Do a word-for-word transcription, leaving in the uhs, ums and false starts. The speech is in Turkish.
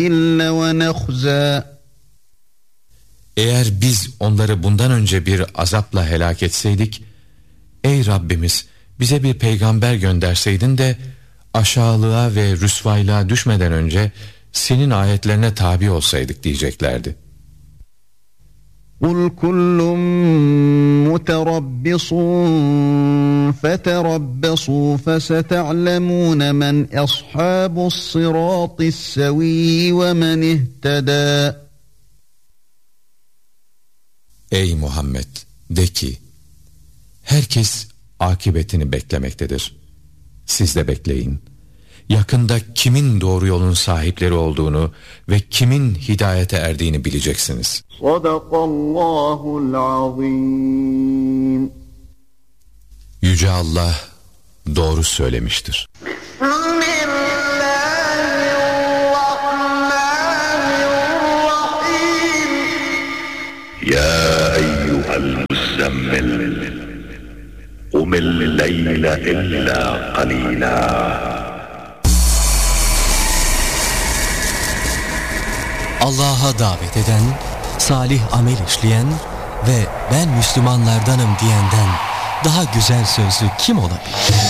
وَنَخْزَى. Eğer biz onları bundan önce bir azapla helak etseydik, ey Rabbimiz bize bir peygamber gönderseydin de aşağılığa ve rüsvaylığa düşmeden önce senin ayetlerine tabi olsaydık diyeceklerdi. قُلْ كُلٌّ مُتَرَبِّصٌ فَتَرَبَّصُوا فَسَتَعْلَمُونَ مَنْ أَصْحَابُ الصِّرَاطِ السَّوِيِّ وَمَنِ اهْتَدَى. Ey Muhammed, de ki, herkes akıbetini beklemektedir. Siz de bekleyin. Yakında kimin doğru yolun sahipleri olduğunu ve kimin hidayete erdiğini bileceksiniz. Sadakallahul azim. Yüce Allah doğru söylemiştir. Ya eyyuhel muzzemmil umil leyle illa qalila. Allah'a davet eden, salih amel işleyen ve ben Müslümanlardanım diyenden daha güzel sözlü kim olabilir?